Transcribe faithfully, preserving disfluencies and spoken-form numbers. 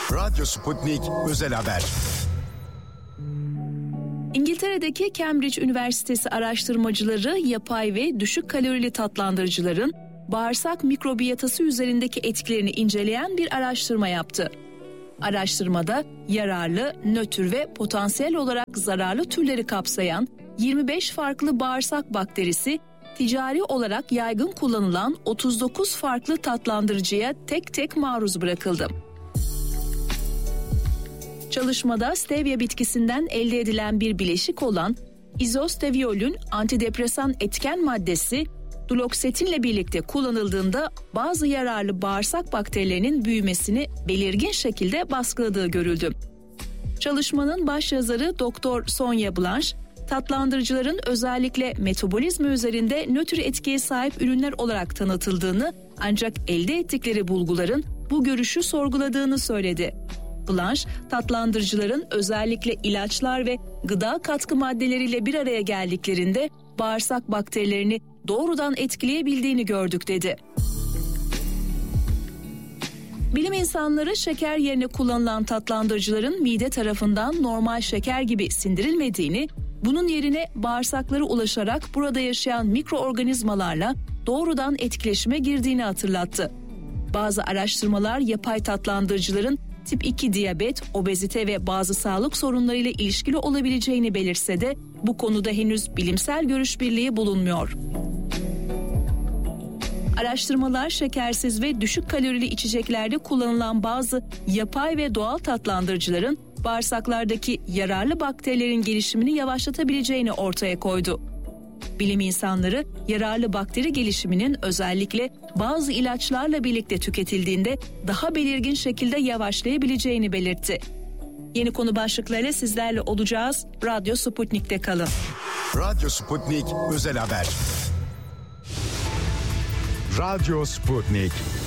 Radyo Sputnik Özel Haber. İngiltere'deki Cambridge Üniversitesi araştırmacıları yapay ve düşük kalorili tatlandırıcıların bağırsak mikrobiyatası üzerindeki etkilerini inceleyen bir araştırma yaptı. Araştırmada yararlı, nötr ve potansiyel olarak zararlı türleri kapsayan yirmi beş farklı bağırsak bakterisi, ticari olarak yaygın kullanılan otuz dokuz farklı tatlandırıcıya tek tek maruz bırakıldı. Çalışmada stevia bitkisinden elde edilen bir bileşik olan izosteviolün antidepresan etken maddesi duloxetinle birlikte kullanıldığında bazı yararlı bağırsak bakterilerinin büyümesini belirgin şekilde baskıladığı görüldü. Çalışmanın başyazarı Doktor Sonia Blanche, tatlandırıcıların özellikle metabolizma üzerinde nötr etkiye sahip ürünler olarak tanıtıldığını ancak elde ettikleri bulguların bu görüşü sorguladığını söyledi. Blanche, tatlandırıcıların özellikle ilaçlar ve gıda katkı maddeleriyle bir araya geldiklerinde bağırsak bakterilerini doğrudan etkileyebildiğini gördük dedi. Bilim insanları şeker yerine kullanılan tatlandırıcıların mide tarafından normal şeker gibi sindirilmediğini, bunun yerine bağırsaklara ulaşarak burada yaşayan mikroorganizmalarla doğrudan etkileşime girdiğini hatırlattı. Bazı araştırmalar yapay tatlandırıcıların tip iki diyabet, obezite ve bazı sağlık sorunlarıyla ilişkili olabileceğini belirse de bu konuda henüz bilimsel görüş birliği bulunmuyor. Araştırmalar şekersiz ve düşük kalorili içeceklerde kullanılan bazı yapay ve doğal tatlandırıcıların bağırsaklardaki yararlı bakterilerin gelişimini yavaşlatabileceğini ortaya koydu. Bilim insanları yararlı bakteri gelişiminin özellikle bazı ilaçlarla birlikte tüketildiğinde daha belirgin şekilde yavaşlayabileceğini belirtti. Yeni konu başlıklarıyla sizlerle olacağız. Radyo Sputnik'te kalın. Radyo Sputnik Özel Haber. Radyo Sputnik.